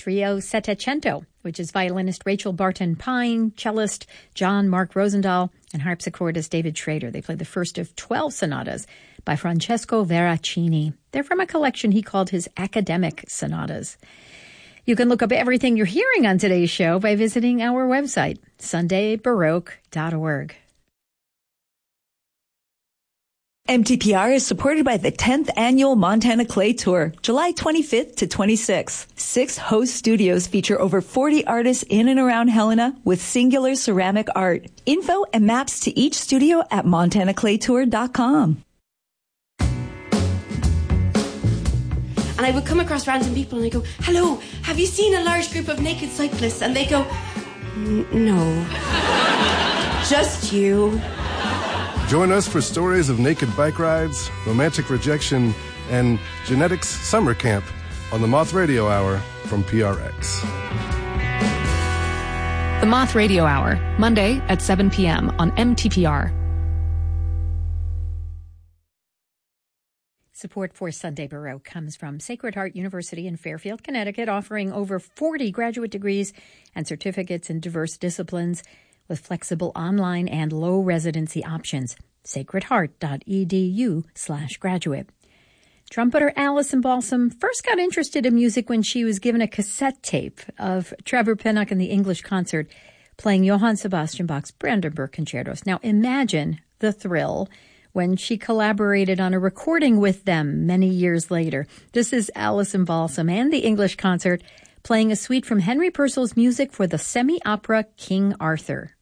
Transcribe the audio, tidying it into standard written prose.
Trio Settecento, which is violinist Rachel Barton Pine, cellist John Mark Rosendahl, and harpsichordist David Schrader. They play the first of 12 sonatas by Francesco Veracini. They're from a collection he called his Academic Sonatas. You can look up everything you're hearing on today's show by visiting our website, sundaybaroque.org. MTPR is supported by the 10th Annual Montana Clay Tour, July 25th to 26th. 6 host studios feature over 40 artists in and around Helena with singular ceramic art. Info and maps to each studio at montanaclaytour.com. And I would come across random people and I go, hello, have you seen a large group of naked cyclists? And they go, no, just you. Join us for stories of naked bike rides, romantic rejection, and genetics summer camp on the Moth Radio Hour from PRX. The Moth Radio Hour, Monday at 7 p.m. on MTPR. Support for Sunday Baroque comes from Sacred Heart University in Fairfield, Connecticut, offering over 40 graduate degrees and certificates in diverse disciplines with flexible online and low residency options. sacredheart.edu/graduate. Trumpeter Alison Balsam first got interested in music when she was given a cassette tape of Trevor Pinnock and the English Concert playing Johann Sebastian Bach's Brandenburg Concertos. Now imagine the thrill when she collaborated on a recording with them many years later. This is Alison Balsam and the English Concert playing a suite from Henry Purcell's music for the semi-opera King Arthur.